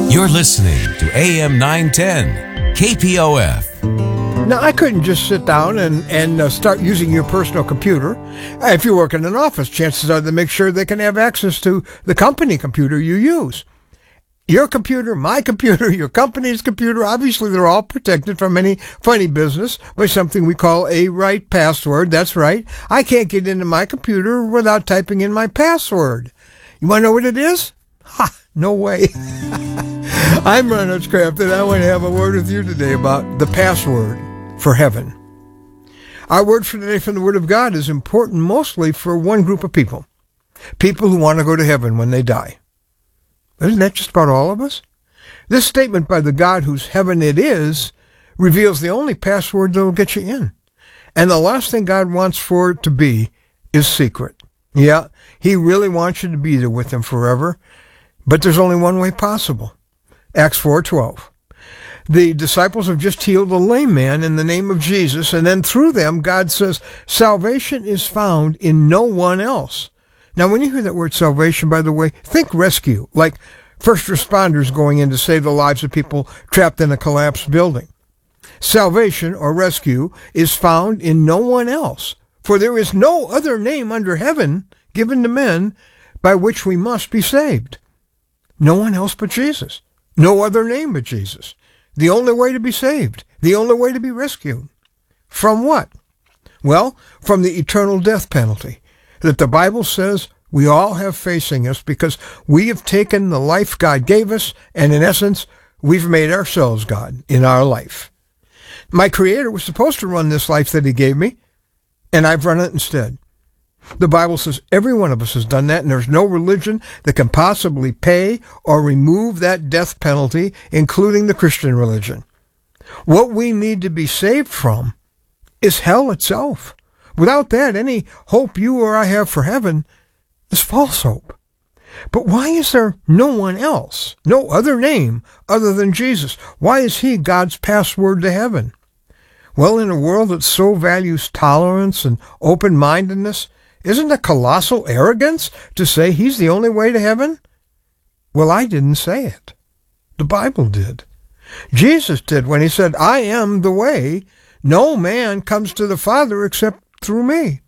You're listening to AM 910, KPOF. Now, I couldn't just sit down and start using your personal computer. If you work in an office, chances are they make sure they can have access to the company computer you use. Your computer, my computer, your company's computer, obviously they're all protected from any funny business by something we call a right password. That's right. I can't get into my computer without typing in my password. You want to know what it is? Ha! No way. I'm Ron Hutchcraft, and I want to have a word with you today about the password for heaven. Our word for today from the Word of God is important mostly for one group of people. People who want to go to heaven when they die. Isn't that just about all of us? This statement by the God whose heaven it is reveals the only password that will get you in. And the last thing God wants for it to be is secret. Yeah, He really wants you to be there with Him forever, but there's only one way possible. Acts 4:12. The disciples have just healed a lame man in the name of Jesus, and then through them, God says, salvation is found in no one else. Now, when you hear that word salvation, by the way, think rescue, like first responders going in to save the lives of people trapped in a collapsed building. Salvation, or rescue, is found in no one else, for there is no other name under heaven given to men by which we must be saved. No one else but Jesus. No other name but Jesus. The only way to be saved. The only way to be rescued. From what? Well, from the eternal death penalty that the Bible says we all have facing us because we have taken the life God gave us, and in essence, we've made ourselves God in our life. My Creator was supposed to run this life that He gave me, and I've run it instead. The Bible says every one of us has done that, and there's no religion that can possibly pay or remove that death penalty, including the Christian religion. What we need to be saved from is hell itself. Without that, any hope you or I have for heaven is false hope. But why is there no one else, no other name other than Jesus? Why is He God's password to heaven? Well, in a world that so values tolerance and open-mindedness, isn't it colossal arrogance to say He's the only way to heaven? Well, I didn't say it. The Bible did. Jesus did when He said, I am the way. No man comes to the Father except through me.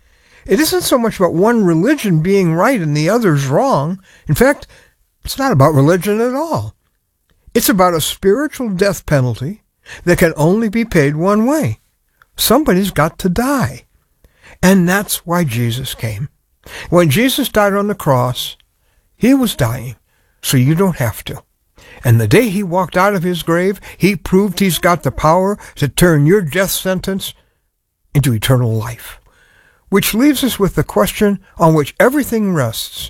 It isn't so much about one religion being right and the other's wrong. In fact, it's not about religion at all. It's about a spiritual death penalty that can only be paid one way. Somebody's got to die. And that's why Jesus came. When Jesus died on the cross, He was dying, so you don't have to. And the day He walked out of His grave, He proved He's got the power to turn your death sentence into eternal life. Which leaves us with the question on which everything rests.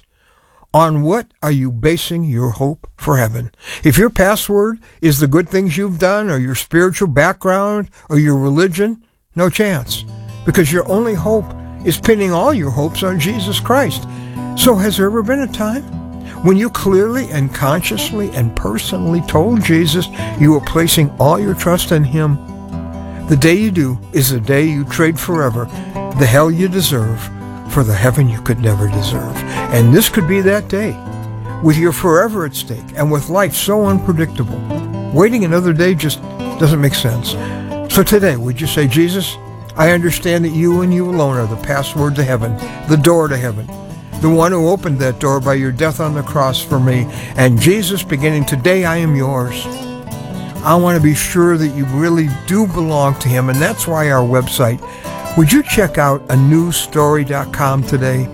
On what are you basing your hope for heaven? If your password is the good things you've done, or your spiritual background, or your religion, no chance. Because your only hope is pinning all your hopes on Jesus Christ. So has there ever been a time when you clearly and consciously and personally told Jesus you were placing all your trust in Him? The day you do is the day you trade forever the hell you deserve for the heaven you could never deserve. And this could be that day, with your forever at stake and with life so unpredictable. Waiting another day just doesn't make sense. So today, would you say, Jesus, I understand that You and You alone are the password to heaven, the door to heaven, the one who opened that door by Your death on the cross for me. And Jesus, beginning today, I am Yours. I want to be sure that you really do belong to Him, and that's why our website. Would you check out anewstory.com today?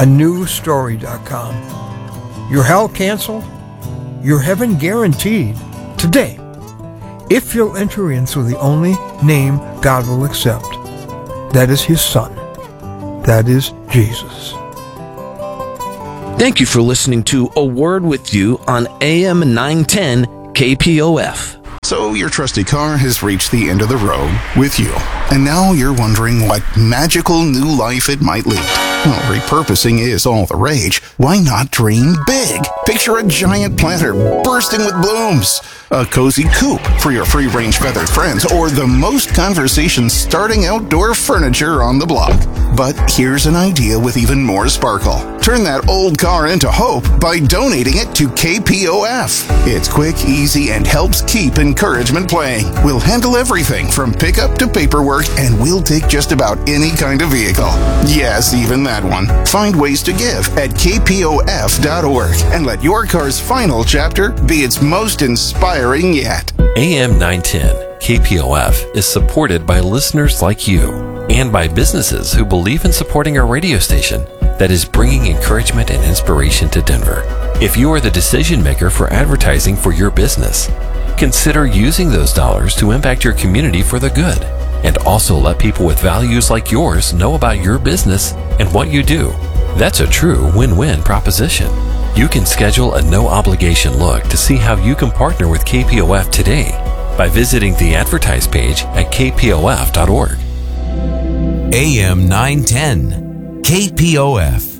anewstory.com. Your hell canceled, your heaven guaranteed today, if you'll enter in through the only name God will accept. That is His Son. That is Jesus. Thank you for listening to A Word With You on AM 910 KPOF. So your trusty car has reached the end of the road with you. And now you're wondering what magical new life it might lead. Well, repurposing is all the rage. Why not dream big? Picture a giant planter bursting with blooms, a cozy coop for your free-range feathered friends, or the most conversation-starting outdoor furniture on the block. But here's an idea with even more sparkle. Turn that old car into hope by donating it to KPOF. It's quick, easy, and helps keep encouragement playing. We'll handle everything from pickup to paperwork, and we'll take just about any kind of vehicle. Yes, even that one. Find ways to give at kpof.org and let your car's final chapter be its most inspiring yet. AM 910 KPOF is supported by listeners like you and by businesses who believe in supporting a radio station that is bringing encouragement and inspiration to Denver. If you are the decision maker for advertising for your business, consider using those dollars to impact your community for the good, and also let people with values like yours know about your business and what you do. That's a true win-win proposition. You can schedule a no-obligation look to see how you can partner with KPOF today by visiting the Advertise page at kpof.org. AM 910, KPOF.